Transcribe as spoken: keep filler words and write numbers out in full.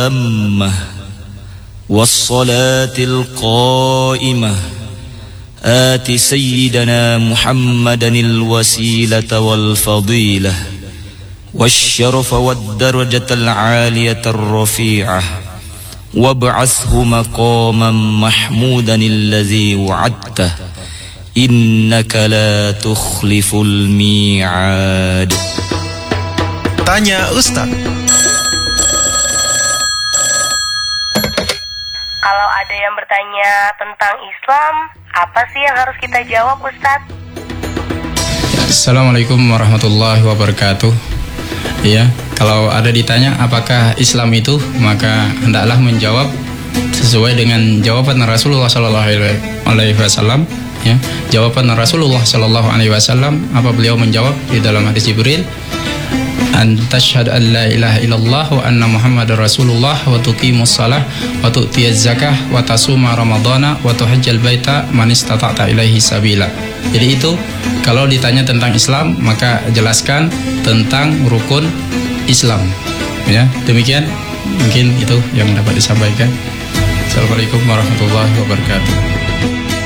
التامة والصلاة القائمة آت سيدنا محمدا الوسيلة والفضيلة والشرف والدرجة العالية الرفيعة وابعثه مقاما محمودا الذي وعدته إنك لا تخلف الميعاد. Tanya Ustaz. Kalau ada yang bertanya tentang Islam, apa sih yang harus kita jawab, Ustaz? Assalamualaikum warahmatullahi wabarakatuh. Ya, kalau ada ditanya apakah Islam itu, maka hendaklah menjawab sesuai dengan jawaban Rasulullah Sallallahu Alaihi Wasallam. Ya, jawaban Rasulullah Sallallahu Alaihi Wasallam, apa beliau menjawab di dalam hadis Jibril, an tashhadu an la ilaha illallah wa anna muhammadar rasulullah wa tuqimus shalah wa tu'tiyaz zakah wa tasuma ramadhana wa tuhajjal baita man istata'ta ilaihi sabila. Jadi itu kalau ditanya tentang Islam, maka jelaskan tentang rukun Islam. Ya, demikian mungkin itu yang dapat disampaikan. Assalamualaikum warahmatullahi wabarakatuh.